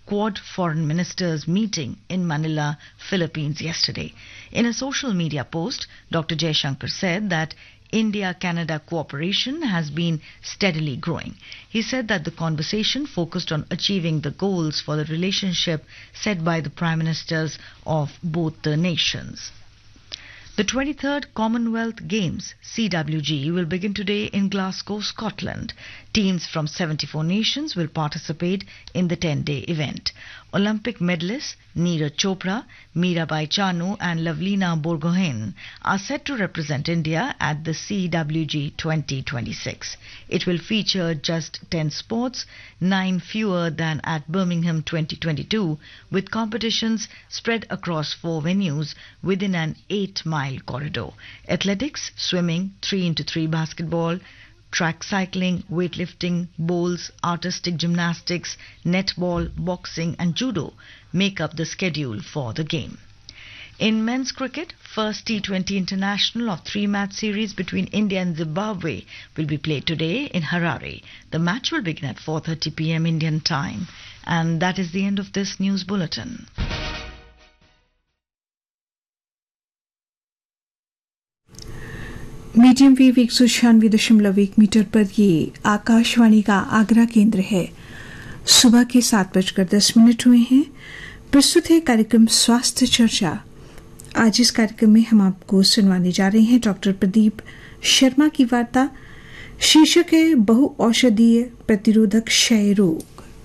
Quad foreign ministers meeting in Manila, Philippines yesterday. In a social media post, Dr. Jaishankar said that India-Canada cooperation has been steadily growing. He said that the conversation focused on achieving the goals for the relationship set by the Prime Ministers of both the nations. The 23rd Commonwealth Games, CWG, will begin today in Glasgow, Scotland. Teams from 74 nations will participate in the 10-day event. Olympic medalists Neeraj Chopra, Mirabai Chanu and Lavlina Borgohain are set to represent India at the CWG 2026. It will feature just 10 sports, 9 fewer than at Birmingham 2022, with competitions spread across 4 venues within an 8-mile corridor. Athletics, swimming, 3x3 basketball, track cycling, weightlifting, bowls, artistic gymnastics, netball, boxing and judo make up the schedule for the game. In men's cricket, first T20 international of 3-match series between India and Zimbabwe will be played today in Harare. The match will begin at 4:30 p.m. Indian time. And that is the end of this news bulletin. Medium wave 196.1 metre पर ये आकाशवाणी का आगरा केंद्र है। सुबह के 7:10 हुए हैं। प्रस्तुत है कार्यक्रम स्वास्थ्य चर्चा। आज इस कार्यक्रम में हम आपको सुनवाने जा रहे हैं डॉक्टर प्रदीप शर्मा की वार्ता। शीर्षक है बहुऔषधीय प्रतिरोधक क्षय रोग।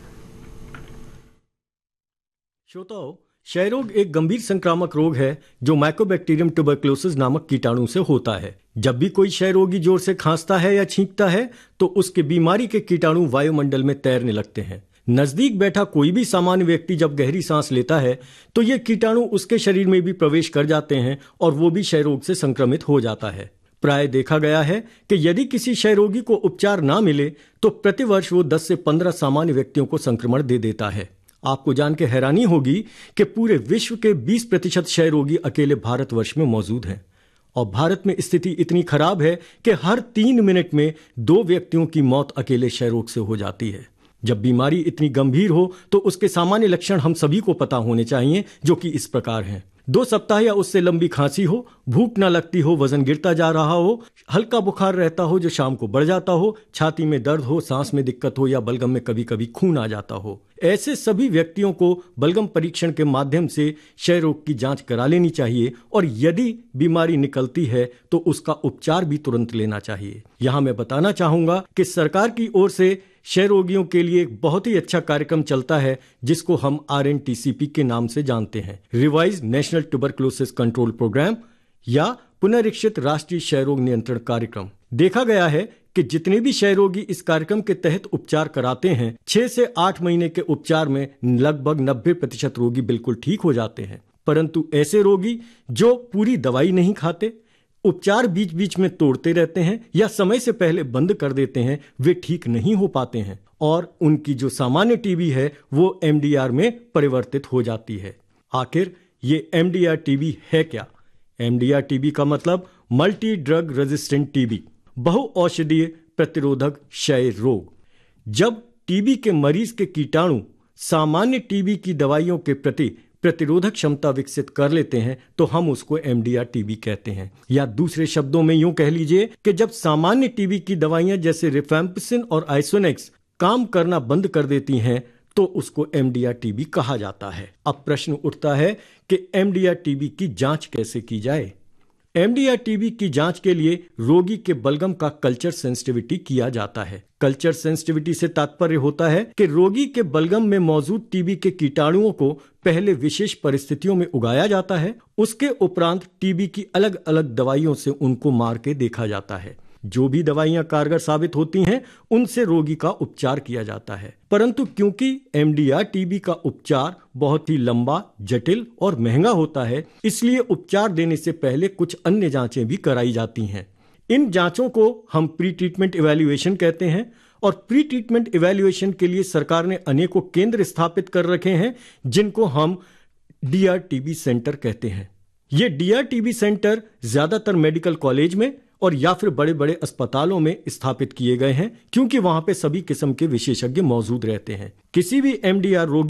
श्रोताओ, क्षय रोग एक गंभीर संक्रामक रोग है जो माइकोबैक्टीरियम ट्यूबरक्लोसिस नामक कीटाणु से होता है। जब भी कोई क्षय रोगी जोर से खांसता है या छींकता है तो उसके बीमारी के कीटाणु वायुमंडल में तैरने लगते हैं। नजदीक बैठा कोई भी सामान्य व्यक्ति जब गहरी सांस लेता है तो ये कीटाणु उसके शरीर में भी प्रवेश कर जाते हैं और वो भी क्षय रोग से संक्रमित हो जाता है। प्राय देखा गया है कि यदि किसी क्षय रोगी को उपचार ना मिले तो प्रतिवर्ष वो 10 से 15 सामान्य व्यक्तियों को संक्रमण दे देता है। आपको जान के हैरानी होगी कि पूरे विश्व के 20% क्षय रोगी अकेले भारतवर्ष में मौजूद हैं और भारत में स्थिति इतनी खराब है कि हर 3 मिनट में 2 व्यक्तियों की मौत अकेले क्षय रोग से हो जाती है। जब बीमारी इतनी गंभीर हो तो उसके सामान्य लक्षण हम सभी को पता होने चाहिए, जो कि इस प्रकार हैं। 2 सप्ताह या उससे लंबी खांसी हो, भूख न लगती हो, वजन गिरता जा रहा हो, हल्का बुखार रहता हो जो शाम को बढ़ जाता हो, छाती में दर्द हो, सांस में दिक्कत हो या बलगम में कभी कभी खून आ जाता हो। ऐसे सभी व्यक्तियों को बलगम परीक्षण के माध्यम से क्षय रोग की जांच करा लेनी चाहिए और यदि बीमारी निकलती है तो उसका उपचार भी तुरंत लेना चाहिए। यहाँ मैं बताना चाहूंगा कि सरकार की ओर से क्षय रोगियों के लिए एक बहुत ही अच्छा कार्यक्रम चलता है जिसको हम RNTCP के नाम से जानते हैं, revise national tuberculosis control programme या पुनरीक्षित राष्ट्रीय क्षय रोग नियंत्रण कार्यक्रम। देखा गया है कि जितने भी क्षय रोगी इस कार्यक्रम के तहत उपचार कराते हैं, 6 से 8 महीने के उपचार में लगभग 90% रोगी बिल्कुल ठीक हो जाते हैं। परंतु ऐसे रोगी जो पूरी दवाई नहीं खाते, उपचार बीच बीच में तोड़ते रहते हैं या समय से पहले बंद कर देते हैं, वे ठीक नहीं हो पाते हैं और उनकी जो सामान्य टीबी है वो MDR में परिवर्तित हो जाती है। आखिर ये MDR टीबी है क्या? MDR टीबी का मतलब मल्टी ड्रग रेजिस्टेंट टीबी, बहुऔषधीय प्रतिरोधक क्षय रोग। जब टीबी के मरीज के कीटाणु सामान्य टीबी की दवाइयों के प्रति प्रतिरोधक क्षमता विकसित कर लेते हैं तो हम उसको MDR टीबी कहते हैं। या दूसरे शब्दों में यूं कह लीजिए कि जब सामान्य टीबी की दवाइयां जैसे रिफैम्पिसिन और आइसोनेक्स काम करना बंद कर देती हैं तो उसको MDR टीबी कहा जाता है। अब प्रश्न उठता है कि MDR टीबी की जांच कैसे की जाए? MDR टीबी की जांच के लिए रोगी के बलगम का कल्चर सेंसिटिविटी किया जाता है। कल्चर सेंसिटिविटी से तात्पर्य होता है कि रोगी के बलगम में मौजूद टीबी के कीटाणुओं को पहले विशेष परिस्थितियों में उगाया जाता है, उसके उपरांत टीबी की अलग अलग दवाइयों से उनको मार के देखा जाता है। जो भी दवाइयां कारगर साबित होती हैं उनसे रोगी का उपचार किया जाता है। परंतु क्योंकि MDR टीबी का उपचार बहुत ही लंबा, जटिल और महंगा होता है, इसलिए उपचार देने से पहले कुछ अन्य जांचें भी कराई जाती हैं। इन जांचों को हम प्री ट्रीटमेंट इवैल्यूएशन कहते हैं और प्री ट्रीटमेंट इवैल्यूएशन के लिए सरकार ने अनेकों केंद्र स्थापित कर रखे हैं जिनको हम DRTB सेंटर कहते हैं। ये DRTB सेंटर ज्यादातर मेडिकल कॉलेज में और या फिर बड़े बड़े अस्पतालों में स्थापित किए गए हैं क्योंकि वहां पे सभी किस्म के विशेषज्ञ मौजूद रहते हैं। किसी भी MDR रोगी